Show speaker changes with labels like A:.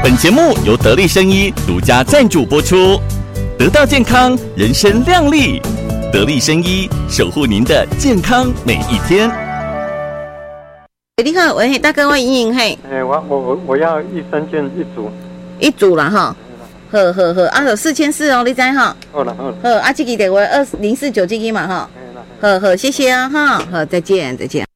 A: 本节目由得力生医独家赞助播出，得到健康，人生亮丽。得力生医守护您的健康每一天。
B: 你好，喂，大哥，我莹莹嘿。
C: 我要1-3件一组。
B: 一组啦哈。好，啊，有4400哦，你知哈？
C: 好了。
B: 好，啊，这个电话2049这个嘛哈。好，谢谢啊哈，好，再见。